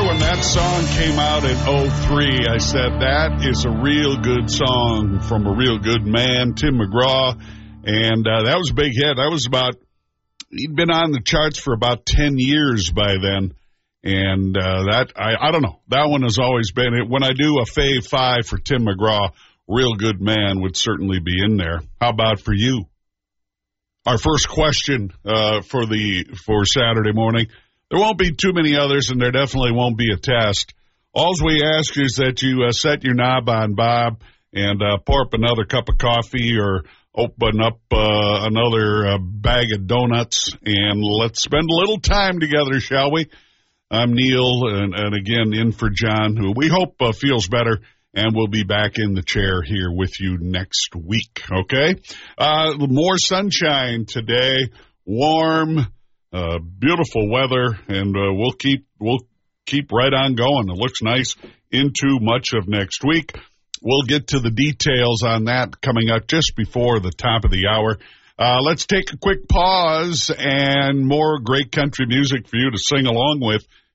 when that song came out in '03, I said, that is a real good song from a real good man, Tim McGraw. And that was a big hit. He'd been on the charts for about 10 years by then. And I don't know. That one has always been it. When I do a Fave 5 for Tim McGraw, Real Good Man would certainly be in there. How about for you? Our first question for Saturday morning. There won't be too many others, and there definitely won't be a test. All we ask is that you set your knob on Bob and pour up another cup of coffee or open up another bag of donuts, and let's spend a little time together, shall we? I'm Neil, and again, in for John, who we hope feels better, and we'll be back in the chair here with you next week, okay? More sunshine today, warm, beautiful weather, and we'll keep right on going. It looks nice into much of next week. We'll get to the details on that coming up just before the top of the hour. Let's take a quick pause and more great country music for you to sing along with